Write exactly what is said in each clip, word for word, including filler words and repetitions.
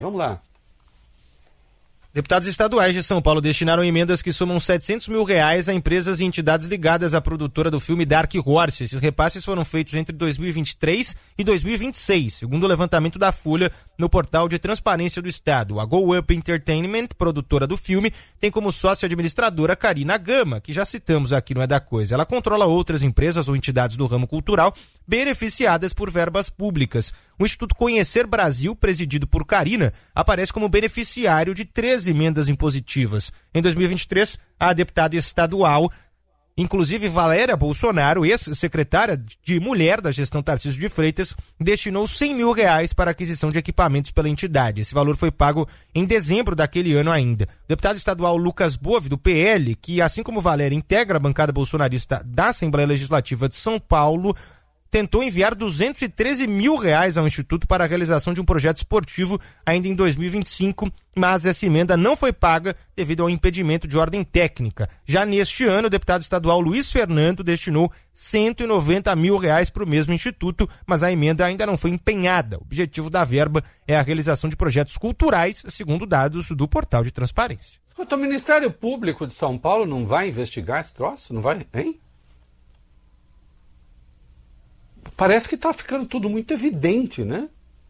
Vamos lá. Deputados estaduais de São Paulo destinaram emendas que somam setecentos mil reais a empresas e entidades ligadas à produtora do filme Dark Horse. Esses repasses foram feitos entre dois mil e vinte e três e dois mil e vinte e seis, segundo o levantamento da Folha no portal de transparência do Estado. A Go Up Entertainment, produtora do filme, tem como sócia administradora Karina Gama, que já citamos aqui no É da Coisa. Ela controla outras empresas ou entidades do ramo cultural beneficiadas por verbas públicas. O Instituto Conhecer Brasil, presidido por Karina, aparece como beneficiário de três emendas impositivas. Em dois mil e vinte e três, a deputada estadual, inclusive Valéria Bolsonaro, ex-secretária de Mulher da gestão Tarcísio de Freitas, destinou cem mil reais para aquisição de equipamentos pela entidade. Esse valor foi pago em dezembro daquele ano ainda. O deputado estadual Lucas Bove, do P L, que assim como Valéria integra a bancada bolsonarista da Assembleia Legislativa de São Paulo, tentou enviar duzentos e treze mil reais ao Instituto para a realização de um projeto esportivo ainda em dois mil e vinte e cinco, mas essa emenda não foi paga devido ao impedimento de ordem técnica. Já neste ano, o deputado estadual Luiz Fernando destinou cento e noventa mil reais para o mesmo instituto, mas a emenda ainda não foi empenhada. O objetivo da verba é a realização de projetos culturais, segundo dados do portal de transparência. O Ministério Público de São Paulo não vai investigar esse troço? Não vai, hein? Parece que está ficando tudo muito evidente, né?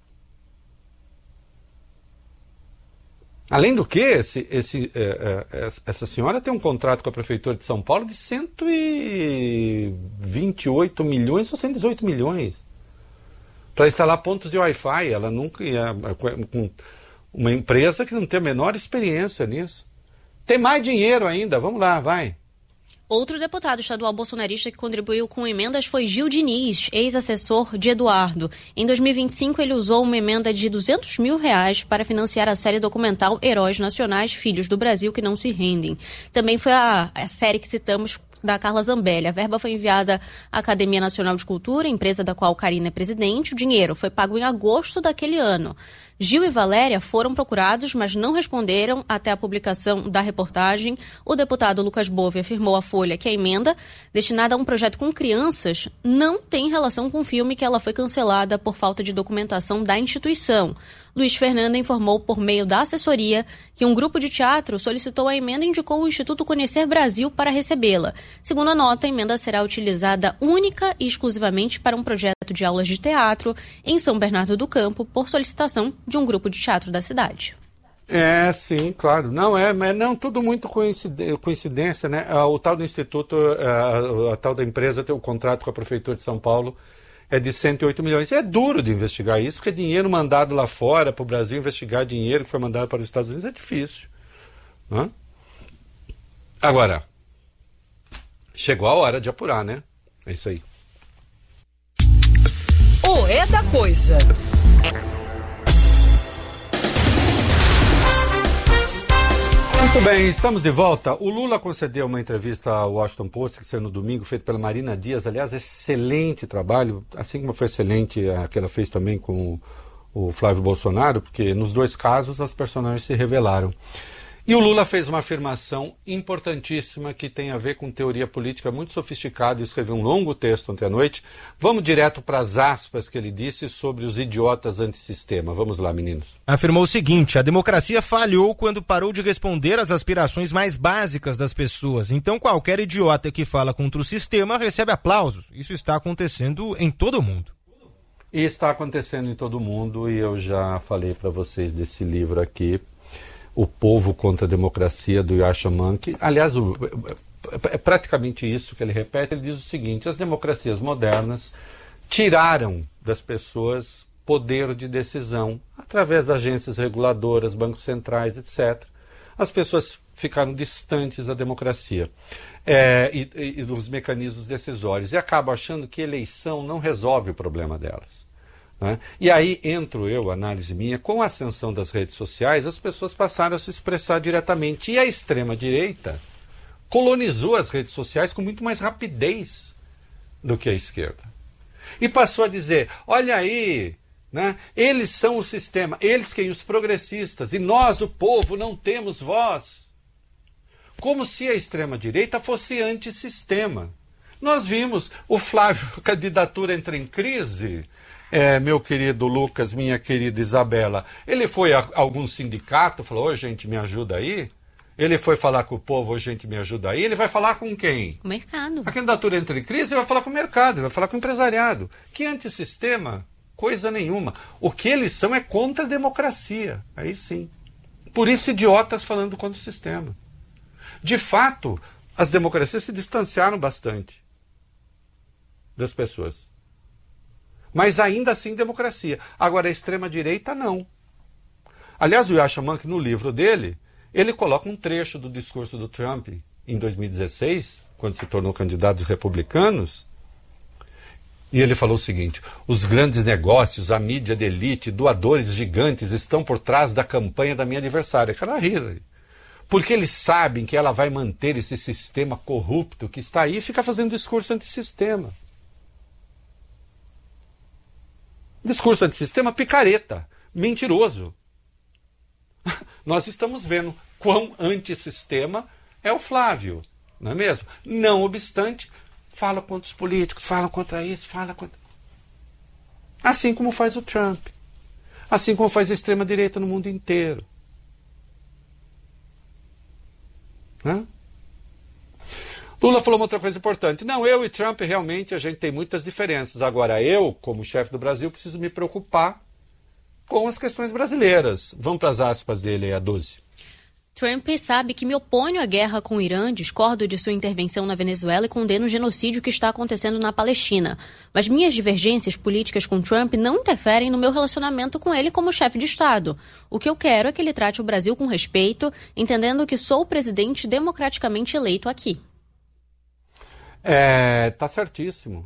Além do que, esse, esse, é, é, essa senhora tem um contrato com a Prefeitura de São Paulo de cento e vinte e oito milhões ou cento e dezoito milhões para instalar pontos de Wi-Fi. Ela nunca ia com uma empresa que não tem a menor experiência nisso. Tem mais dinheiro ainda, vamos lá, vai. Outro deputado estadual bolsonarista que contribuiu com emendas foi Gil Diniz, ex-assessor de Eduardo. Em dois mil e vinte e cinco, ele usou uma emenda de duzentos mil reais para financiar a série documental Heróis Nacionais, Filhos do Brasil que Não Se Rendem. Também foi a, a série que citamos da Carla Zambelli. A verba foi enviada à Academia Nacional de Cultura, empresa da qual Karina é presidente. O dinheiro foi pago em agosto daquele ano. Gil e Valéria foram procurados, mas não responderam até a publicação da reportagem. O deputado Lucas Bove afirmou à Folha que a emenda, destinada a um projeto com crianças, não tem relação com o filme, que ela foi cancelada por falta de documentação da instituição. Luiz Fernando informou por meio da assessoria que um grupo de teatro solicitou a emenda e indicou o Instituto Conhecer Brasil para recebê-la. Segundo a nota, a emenda será utilizada única e exclusivamente para um projeto de aulas de teatro em São Bernardo do Campo, por solicitação de um grupo de teatro da cidade. É, sim, claro. Não, é, mas não, tudo muito coincidência, né? O tal do Instituto, a, a tal da empresa tem o contrato com a Prefeitura de São Paulo, é de cento e oito milhões. É duro de investigar isso, porque é dinheiro mandado lá fora para o Brasil, investigar dinheiro que foi mandado para os Estados Unidos é difícil. Né? Agora, chegou a hora de apurar, né? É isso aí. O É da Coisa. Muito bem, estamos de volta. O Lula concedeu uma entrevista ao Washington Post, que saiu no domingo, feito pela Marina Dias. Aliás, excelente trabalho, assim como foi excelente a que ela fez também com o Flávio Bolsonaro, porque nos dois casos as personagens se revelaram. E o Lula fez uma afirmação importantíssima que tem a ver com teoria política muito sofisticada, e escreveu um longo texto ontem à noite. Vamos direto para as aspas que ele disse sobre os idiotas antissistema. Vamos lá, meninos. Afirmou o seguinte: a democracia falhou quando parou de responder às aspirações mais básicas das pessoas. Então qualquer idiota que fala contra o sistema recebe aplausos. Isso está acontecendo em todo o mundo. E está acontecendo em todo o mundo, e eu já falei para vocês desse livro aqui, O Povo contra a Democracia, do Yasha Monkey. Aliás, o, é praticamente isso que ele repete. Ele diz o seguinte: as democracias modernas tiraram das pessoas poder de decisão através das agências reguladoras, bancos centrais, etcétera. As pessoas ficaram distantes da democracia é, e, e, e dos mecanismos decisórios, e acabam achando que eleição não resolve o problema delas. Né? E aí entro eu, análise minha, com a ascensão das redes sociais, as pessoas passaram a se expressar diretamente. E a extrema-direita colonizou as redes sociais com muito mais rapidez do que a esquerda. E passou a dizer, olha aí, né? Eles são o sistema, eles quem? Os progressistas, e nós, o povo, não temos voz. Como se a extrema-direita fosse antissistema. Nós vimos o Flávio, a candidatura entra em crise, é, meu querido Lucas, minha querida Isabela, ele foi a algum sindicato, falou, ô gente, me ajuda aí? Ele foi falar com o povo, ô gente, me ajuda aí? Ele vai falar com quem? O mercado. A candidatura entra em crise, ele vai falar com o mercado, ele vai falar com o empresariado. Que antissistema? Coisa nenhuma. O que eles são é contra a democracia. Aí sim. Por isso, idiotas falando contra o sistema. De fato, as democracias se distanciaram bastante das pessoas. Mas ainda assim, democracia. Agora, a extrema-direita, não. Aliás, o Yasha Mounk, no livro dele, ele coloca um trecho do discurso do Trump em dois mil e dezesseis, quando se tornou candidato dos republicanos, e ele falou o seguinte: os grandes negócios, a mídia de elite, doadores gigantes estão por trás da campanha da minha adversária. Cara, rir. Porque eles sabem que ela vai manter esse sistema corrupto que está aí e fica fazendo discurso antissistema. Discurso antissistema picareta, mentiroso. Nós estamos vendo quão antissistema é o Flávio, não é mesmo? Não obstante, fala contra os políticos, fala contra isso, fala contra... Assim como faz o Trump. Assim como faz a extrema-direita no mundo inteiro. Hã? Lula falou uma outra coisa importante. Não, eu e Trump realmente a gente tem muitas diferenças. Agora eu, como chefe do Brasil, preciso me preocupar com as questões brasileiras. Vamos para as aspas dele aí, a doze. Trump sabe que me oponho à guerra com o Irã, discordo de sua intervenção na Venezuela e condeno o genocídio que está acontecendo na Palestina. Mas minhas divergências políticas com Trump não interferem no meu relacionamento com ele como chefe de Estado. O que eu quero é que ele trate o Brasil com respeito, entendendo que sou o presidente democraticamente eleito aqui. É, tá certíssimo.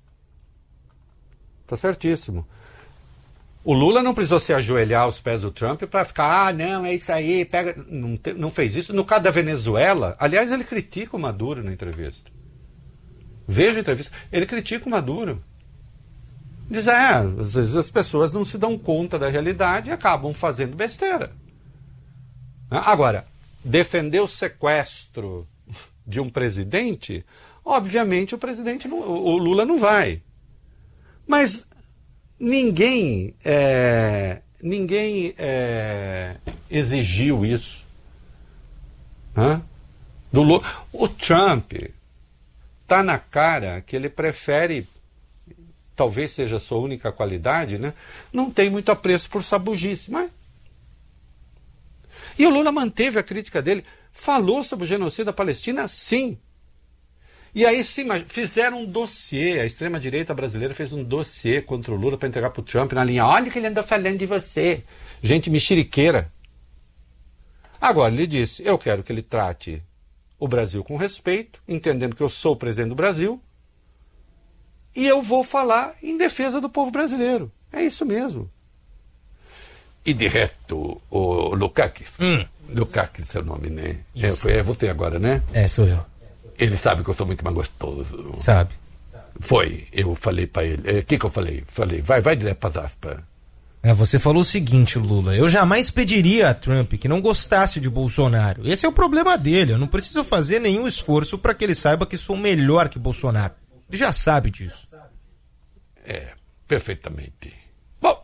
Tá certíssimo. O Lula não precisou se ajoelhar aos pés do Trump para ficar, ah, não, é isso aí, pega... Não, te, não fez isso. No caso da Venezuela, aliás, ele critica o Maduro na entrevista. Veja a entrevista. Ele critica o Maduro. Diz, é, às vezes as pessoas não se dão conta da realidade e acabam fazendo besteira. Agora, defender o sequestro de um presidente, obviamente o presidente, não, o Lula não vai. Mas... Ninguém, é, ninguém é, exigiu isso. Hã? Do Lula. O Trump está na cara que ele prefere, talvez seja a sua única qualidade, né? Não tem muito apreço por sabugice, mas... E o Lula manteve a crítica dele. Falou sobre o genocídio da Palestina, sim. E aí sim, fizeram um dossiê, a extrema-direita brasileira fez um dossiê contra o Lula para entregar para o Trump na linha, olha o que ele andou falando de você. Gente mexeriqueira. Agora, ele disse, eu quero que ele trate o Brasil com respeito, entendendo que eu sou o presidente do Brasil, e eu vou falar em defesa do povo brasileiro. É isso mesmo. E de resto, o Lukács, hum. Lukács é seu nome, né? É, foi, é você agora, né? É, sou eu. Ele sabe que eu sou muito mais gostoso. Sabe. Foi, eu falei pra ele. O que que eu falei? Falei, vai, vai direto pras aspas. É, você falou o seguinte, Lula, eu jamais pediria a Trump que não gostasse de Bolsonaro. Esse é o problema dele, eu não preciso fazer nenhum esforço para que ele saiba que sou melhor que Bolsonaro. Ele já sabe disso. É, perfeitamente. Bom,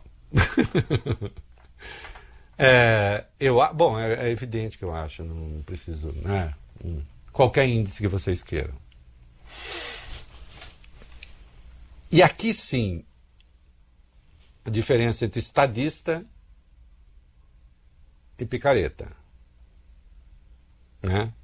é, eu, bom é, é evidente que eu acho, não preciso, né? Hum. Qualquer índice que vocês queiram. E aqui sim, a diferença entre estadista e picareta. Né?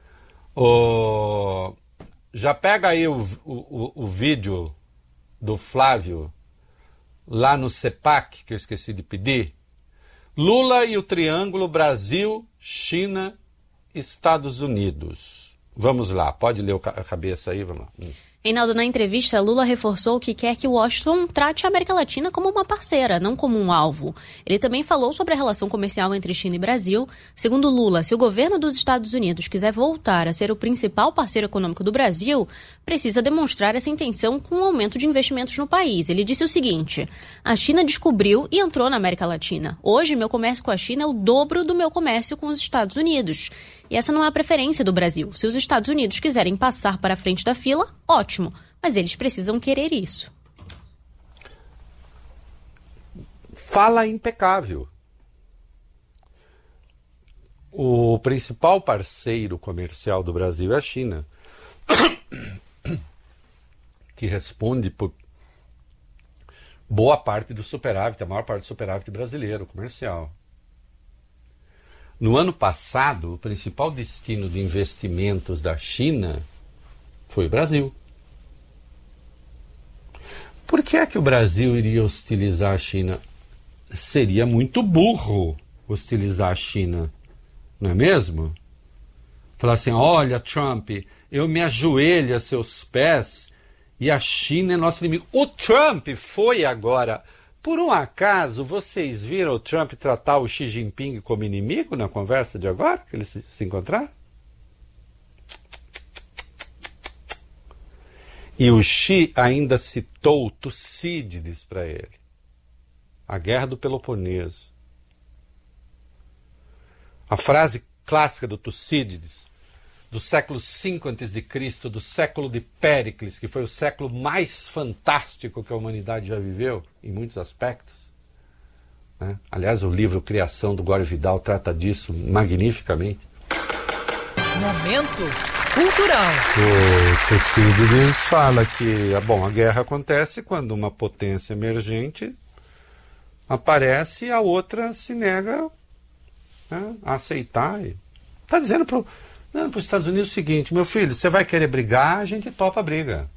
O, já pega aí o, o, o vídeo do Flávio lá no CEPAC, que eu esqueci de pedir. Lula e o triângulo Brasil, China, Estados Unidos. Vamos lá, pode ler a cabeça aí, vamos lá. Hum. Reinaldo, na entrevista, Lula reforçou que quer que Washington trate a América Latina como uma parceira, não como um alvo. Ele também falou sobre a relação comercial entre China e Brasil. Segundo Lula, se o governo dos Estados Unidos quiser voltar a ser o principal parceiro econômico do Brasil, precisa demonstrar essa intenção com o aumento de investimentos no país. Ele disse o seguinte, a China descobriu e entrou na América Latina. Hoje, meu comércio com a China é o dobro do meu comércio com os Estados Unidos. E essa não é a preferência do Brasil. Se os Estados Unidos quiserem passar para a frente da fila, ótimo. Mas eles precisam querer isso. fala impecável. O principal parceiro comercial do Brasil é a China, que responde por boa parte do superávit, a maior parte do superávit brasileiro comercial. No ano passado, o principal destino de investimentos da China foi o Brasil. Por que é que o Brasil iria hostilizar a China? Seria muito burro hostilizar a China, não é mesmo? Falar assim, olha, Trump, eu me ajoelho a seus pés e a China é nosso inimigo. O Trump foi agora... Por um acaso, vocês viram o Trump tratar o Xi Jinping como inimigo na conversa de agora, que eles se, se encontraram? E o Xi ainda citou Tucídides para ele. A Guerra do Peloponeso. A frase clássica do Tucídides, do século cinco antes de Cristo, do século de Péricles, que foi o século mais fantástico que a humanidade já viveu, em muitos aspectos. Né? Aliás, o livro Criação, do Gore Vidal, trata disso magnificamente. Momento cultural. O Tucídides fala que bom, a guerra acontece quando uma potência emergente aparece e a outra se nega, né, a aceitar. Está dizendo para os Estados Unidos o seguinte, meu filho, você vai querer brigar, a gente topa a briga.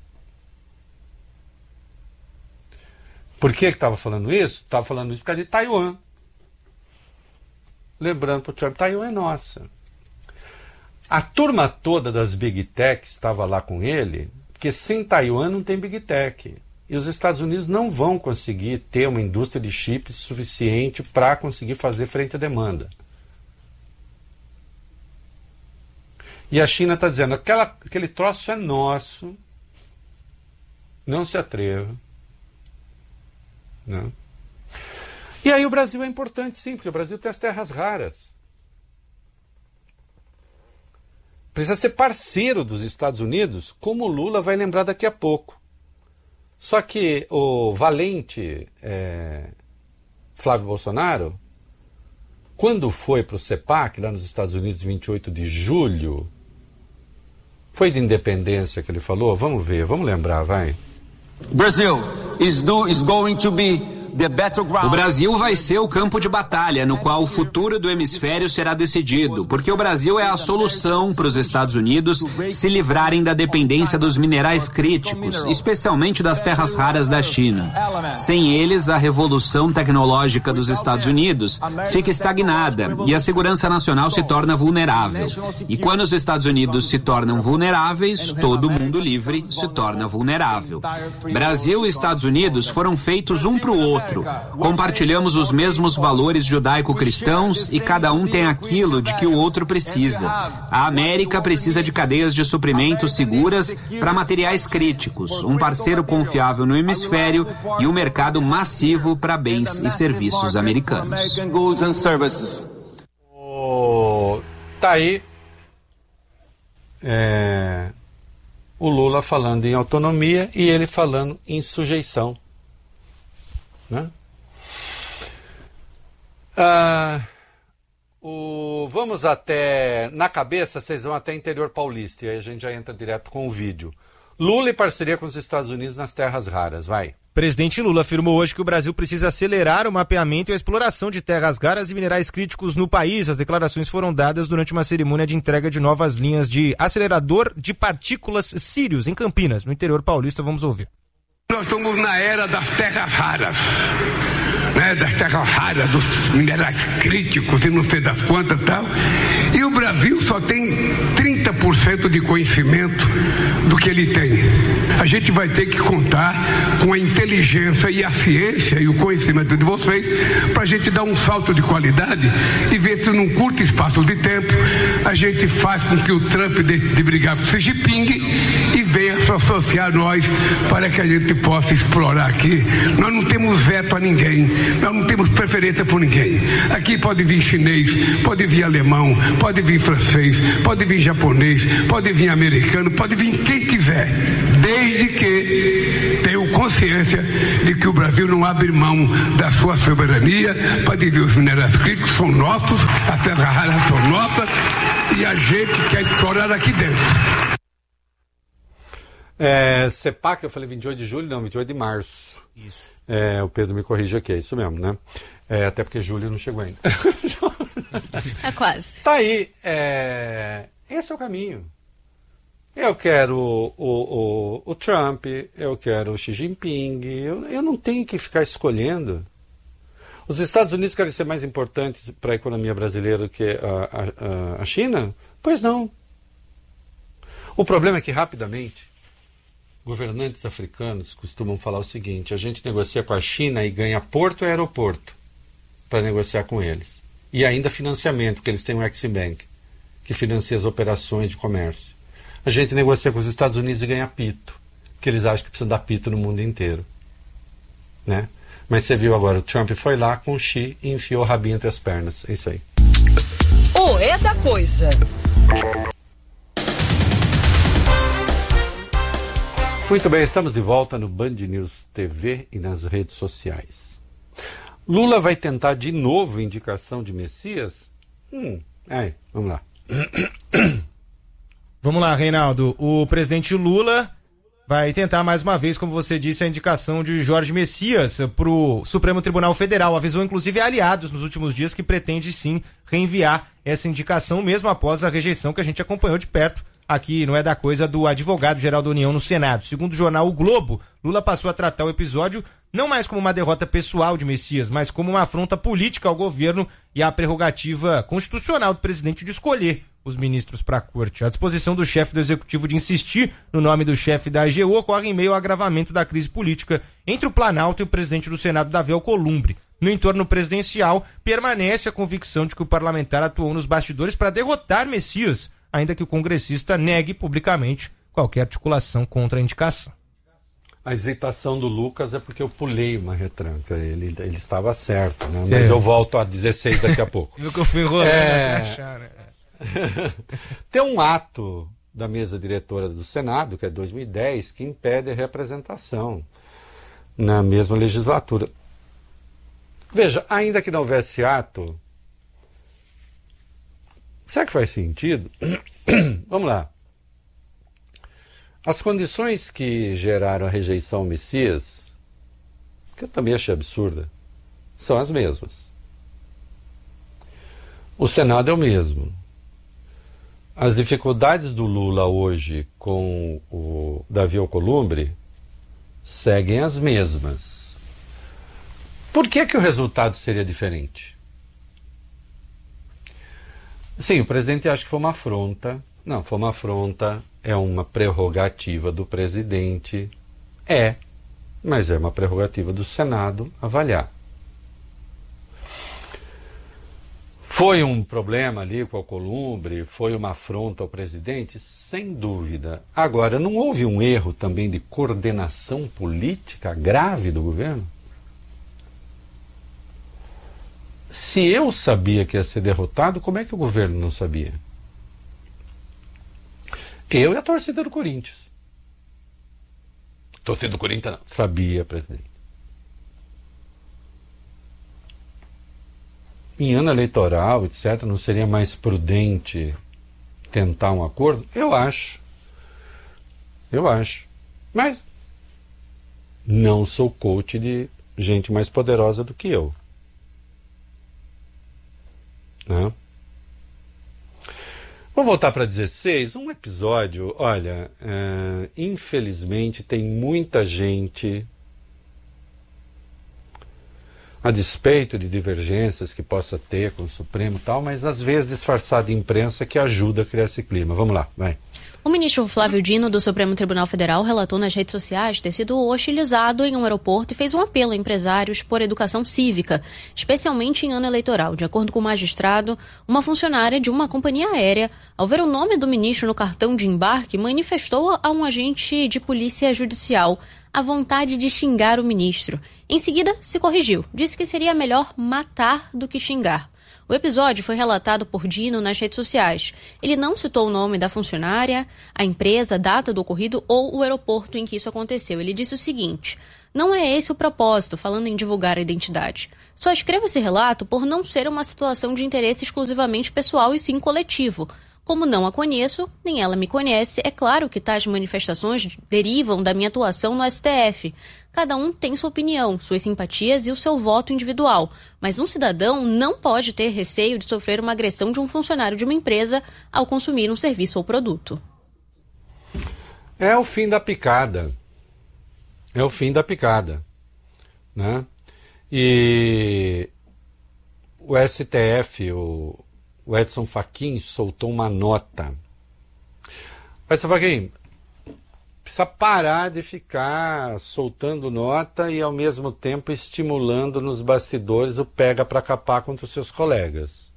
Por que estava falando isso? Estava falando isso por causa de Taiwan. Lembrando para o Trump, Taiwan é nossa. A turma toda das Big Tech estava lá com ele, porque sem Taiwan não tem Big Tech. E os Estados Unidos não vão conseguir ter uma indústria de chips suficiente para conseguir fazer frente à demanda. E a China está dizendo, aquela, aquele troço é nosso, não se atreva. Não. E aí o Brasil é importante, sim, porque o Brasil tem as terras raras. Precisa ser parceiro dos Estados Unidos, como o Lula vai lembrar daqui a pouco. Só que o valente é, Flávio Bolsonaro, quando foi para o CEPAC, lá nos Estados Unidos, vinte e oito de julho, foi de independência que ele falou? Vamos ver, vamos lembrar, vai. Brazil is, do, is going to be the battleground. O Brasil vai ser o campo de batalha no qual o futuro do hemisfério será decidido, porque o Brasil é a solução para os Estados Unidos se livrarem da dependência dos minerais críticos, especialmente das terras raras da China. Sem eles, a revolução tecnológica dos Estados Unidos fica estagnada e a segurança nacional se torna vulnerável. E quando os Estados Unidos se tornam vulneráveis, todo mundo livre se torna vulnerável. Brasil e Estados Unidos foram feitos um para o outro. Compartilhamos os mesmos valores judaico-cristãos e cada um tem aquilo de que o outro precisa. A América precisa de cadeias de suprimentos seguras para materiais críticos, um parceiro confiável no hemisfério e um mercado massivo para bens e serviços americanos. Oh, tá aí é, o Lula falando em autonomia e ele falando em sujeição. Né? Ah, o, vamos até na cabeça, vocês vão até interior paulista e aí a gente já entra direto com o vídeo. Lula e parceria com os Estados Unidos nas terras raras, vai. Presidente Lula afirmou hoje que o Brasil precisa acelerar o mapeamento e a exploração de terras raras e minerais críticos no país. As declarações foram dadas durante uma cerimônia de entrega de novas linhas de acelerador de partículas Sirius em Campinas, no interior paulista. Vamos ouvir. Nós estamos na era das terras raras, né? Das terras raras, dos minerais críticos e não sei das quantas e tal. E o Brasil só tem trinta por cento de conhecimento do que ele tem. A gente vai ter que contar com a inteligência e a ciência e o conhecimento de vocês para a gente dar um salto de qualidade e ver se num curto espaço de tempo a gente faz com que o Trump deixe de brigar com o Xi Jinping e venha se associar a nós para que a gente possa explorar aqui. Nós não temos veto a ninguém, nós não temos preferência por ninguém. Aqui pode vir chinês, pode vir alemão, pode vir francês, pode vir japonês, pode vir americano, pode vir quem quiser, desde que tenha o consciência de que o Brasil não abre mão da sua soberania para dizer os minerais críticos são nossos, as terras raras são nossas e a gente quer explorar aqui dentro. É, CEPAC, eu falei vinte e oito de julho, não, vinte e oito de março. Isso. É, o Pedro me corrige aqui, é isso mesmo, né? É, até porque julho não chegou ainda. É quase. Tá aí, é, esse é o caminho. Eu quero o, o, o, o Trump, eu quero o Xi Jinping, eu, eu não tenho que ficar escolhendo. Os Estados Unidos querem ser mais importantes para a economia brasileira do que a, a, a China? Pois não. O problema é que, rapidamente, governantes africanos costumam falar o seguinte: a gente negocia com a China e ganha porto e aeroporto para negociar com eles. E ainda financiamento, porque eles têm o Exim Bank, que financia as operações de comércio. A gente negocia com os Estados Unidos e ganha pito, que eles acham que precisam dar pito no mundo inteiro. Né? Mas você viu agora, o Trump foi lá com o Xi e enfiou o rabinho entre as pernas. É isso aí. O é da coisa. Muito bem, estamos de volta no Band News T V e nas redes sociais. Lula vai tentar de novo indicação de Messias? Hum, aí, vamos lá. Vamos lá, Reinaldo. O presidente Lula vai tentar mais uma vez, como você disse, a indicação de Jorge Messias para o Supremo Tribunal Federal. Avisou, inclusive, aliados nos últimos dias que pretende, sim, reenviar essa indicação, mesmo após a rejeição que a gente acompanhou de perto aqui, não é da coisa, do advogado-geral da União no Senado. Segundo o jornal O Globo, Lula passou a tratar o episódio não mais como uma derrota pessoal de Messias, mas como uma afronta política ao governo e à prerrogativa constitucional do presidente de escolher os ministros para a corte. A disposição do chefe do executivo de insistir no nome do chefe da A G U ocorre em meio ao agravamento da crise política entre o Planalto e o presidente do Senado, Davi Alcolumbre. No entorno presidencial, permanece a convicção de que o parlamentar atuou nos bastidores para derrotar Messias, ainda que o congressista negue publicamente qualquer articulação contra a indicação. A hesitação do Lucas é porque eu pulei uma retranca. Ele, ele estava certo, né? Mas Certo. eu volto a dezesseis daqui a pouco. Viu que eu fui enrolando É. até achar, né? Tem um ato da mesa diretora do Senado, que é dois mil e dez, que impede a representação na mesma legislatura. Veja, ainda que não houvesse ato, será que faz sentido? Vamos lá. As condições que geraram a rejeição ao Messias, que eu também achei absurda, são as mesmas. O Senado é o mesmo. As dificuldades do Lula hoje com o Davi Alcolumbre seguem as mesmas. Por que que o resultado seria diferente? Sim, o presidente acha que foi uma afronta. Não, foi uma afronta, é uma prerrogativa do presidente. É, mas é uma prerrogativa do Senado avaliar. Foi um problema ali com o Alcolumbre, foi uma afronta ao presidente? Sem dúvida. Agora, não houve um erro também de coordenação política grave do governo? Se eu sabia que ia ser derrotado, como é que o governo não sabia? Eu e a torcida do Corinthians. Torcida do Corinthians não. Sabia, presidente. Em ano eleitoral, etcétera, não seria mais prudente tentar um acordo? Eu acho. Eu acho. Mas não sou coach de gente mais poderosa do que eu. Né? Vamos voltar para dezesseis. Um episódio, olha, é, infelizmente tem muita gente, a despeito de divergências que possa ter com o Supremo e tal, mas às vezes disfarçado de imprensa que ajuda a criar esse clima. Vamos lá, vai. O ministro Flávio Dino, do Supremo Tribunal Federal, relatou nas redes sociais ter sido hostilizado em um aeroporto e fez um apelo a empresários por educação cívica, especialmente em ano eleitoral. De acordo com o magistrado, uma funcionária de uma companhia aérea, ao ver o nome do ministro no cartão de embarque, manifestou a um agente de polícia judicial a vontade de xingar o ministro. Em seguida, se corrigiu. Disse que seria melhor matar do que xingar. O episódio foi relatado por Dino nas redes sociais. Ele não citou o nome da funcionária, a empresa, a data do ocorrido ou o aeroporto em que isso aconteceu. Ele disse o seguinte: Não é esse o propósito, falando em divulgar a identidade. Só escrevo esse relato por não ser uma situação de interesse exclusivamente pessoal e sim coletivo. Como não a conheço, nem ela me conhece, é claro que tais manifestações derivam da minha atuação no S T F. Cada um tem sua opinião, suas simpatias e o seu voto individual, mas um cidadão não pode ter receio de sofrer uma agressão de um funcionário de uma empresa ao consumir um serviço ou produto. É o fim da picada. É o fim da picada, né? E o S T F, o, o Edson Fachin, soltou uma nota. Edson Fachin, precisa parar de ficar soltando nota e ao mesmo tempo estimulando nos bastidores o pega para capar contra os seus colegas.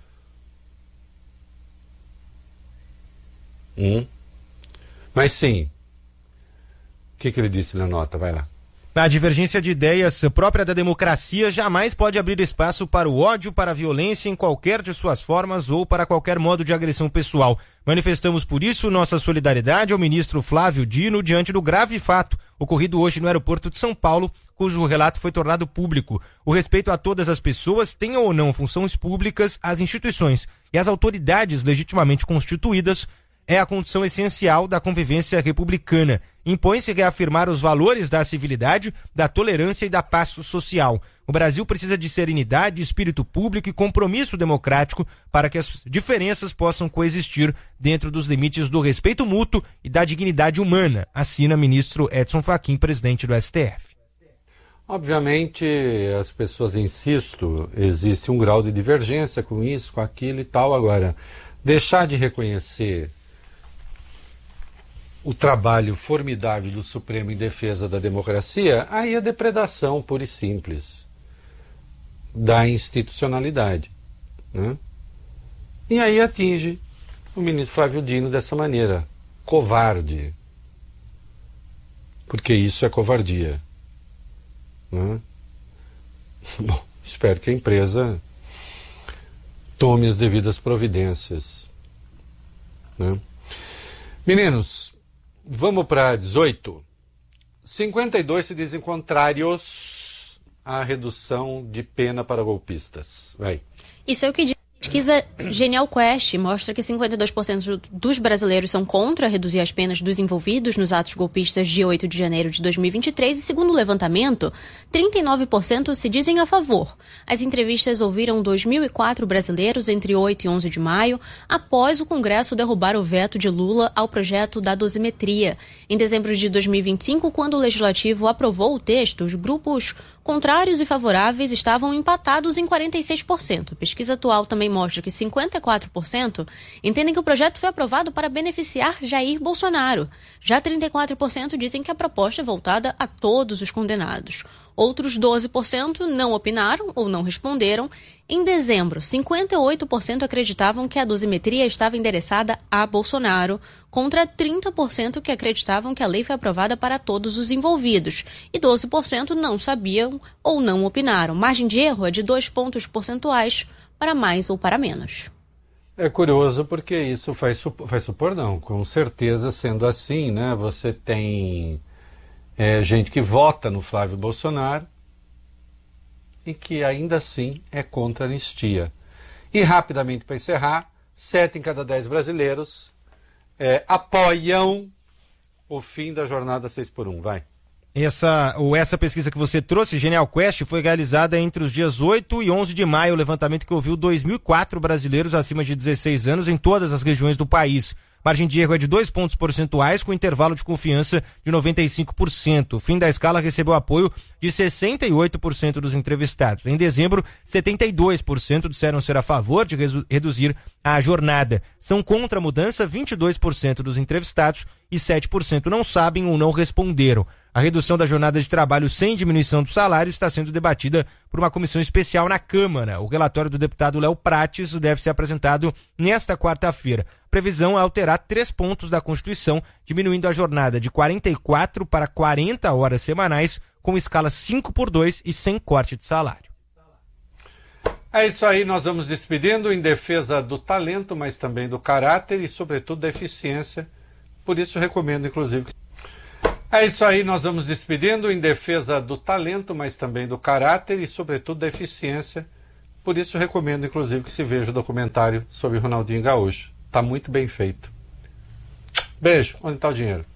Hum? Mas sim. O que, que ele disse na nota? Vai lá. A divergência de ideias própria da democracia jamais pode abrir espaço para o ódio, para a violência em qualquer de suas formas ou para qualquer modo de agressão pessoal. Manifestamos por isso nossa solidariedade ao ministro Flávio Dino diante do grave fato ocorrido hoje no aeroporto de São Paulo, cujo relato foi tornado público. O respeito a todas as pessoas, tenham ou não funções públicas, as instituições e as autoridades legitimamente constituídas, é a condição essencial da convivência republicana. Impõe-se reafirmar os valores da civilidade, da tolerância e da paz social. O Brasil precisa de serenidade, espírito público e compromisso democrático para que as diferenças possam coexistir dentro dos limites do respeito mútuo e da dignidade humana, assina ministro Edson Fachin, presidente do S T F. Obviamente, as pessoas insistem, existe um grau de divergência com isso, com aquilo e tal. Agora, deixar de reconhecer o trabalho formidável do Supremo em defesa da democracia, aí é depredação pura e simples da institucionalidade, né? E aí atinge o ministro Flávio Dino dessa maneira, covarde, porque isso é covardia, né? Bom, espero que a empresa tome as devidas providências, né? Meninos, vamos para dezoito. cinquenta e dois se dizem contrários à redução de pena para golpistas. Vai. Isso é o que diz a pesquisa Genial Quest, mostra que cinquenta e dois por cento dos brasileiros são contra reduzir as penas dos envolvidos nos atos golpistas de oito de janeiro de dois mil e vinte e três e, segundo o levantamento, trinta e nove por cento se dizem a favor. As entrevistas ouviram dois mil e quatro brasileiros entre oito e onze de maio, após o Congresso derrubar o veto de Lula ao projeto da dosimetria. Em dezembro de dois mil e vinte e cinco, quando o Legislativo aprovou o texto, os grupos contrários e favoráveis estavam empatados em quarenta e seis por cento. A pesquisa atual também mostra que cinquenta e quatro por cento entendem que o projeto foi aprovado para beneficiar Jair Bolsonaro. Já trinta e quatro por cento dizem que a proposta é voltada a todos os condenados. Outros doze por cento não opinaram ou não responderam. Em dezembro, cinquenta e oito por cento acreditavam que a dosimetria estava endereçada a Bolsonaro, contra trinta por cento que acreditavam que a lei foi aprovada para todos os envolvidos, e doze por cento não sabiam ou não opinaram. Margem de erro é de dois pontos percentuais para mais ou para menos. É curioso porque isso faz supor, faz supor não, com certeza sendo assim, né? Você tem é, gente que vota no Flávio Bolsonaro e que ainda assim é contra a anistia. E rapidamente para encerrar, sete em cada dez brasileiros é, apoiam o fim da jornada seis por um. Vai. Essa, ou essa pesquisa que você trouxe, Genial Quest, foi realizada entre os dias oito e onze de maio, o levantamento que ouviu dois mil e quatro brasileiros acima de dezesseis anos em todas as regiões do país. Margem de erro é de dois pontos percentuais, com intervalo de confiança de noventa e cinco por cento. O fim da escala recebeu apoio de sessenta e oito por cento dos entrevistados. Em dezembro, setenta e dois por cento disseram ser a favor de reduzir a jornada. São contra a mudança vinte e dois por cento dos entrevistados e sete por cento não sabem ou não responderam. A redução da jornada de trabalho sem diminuição do salário está sendo debatida por uma comissão especial na Câmara. O relatório do deputado Léo Prates deve ser apresentado nesta quarta-feira. A previsão é alterar três pontos da Constituição, diminuindo a jornada de quarenta e quatro para quarenta horas semanais, com escala cinco por dois e sem corte de salário. É isso aí, nós vamos despedindo em defesa do talento, mas também do caráter e, sobretudo, da eficiência. Por isso, recomendo, inclusive, É isso aí, nós vamos despedindo em defesa do talento, mas também do caráter e, sobretudo, da eficiência. Por isso, recomendo, inclusive, que se veja o documentário sobre Ronaldinho Gaúcho. Está muito bem feito. Beijo. Onde está o dinheiro?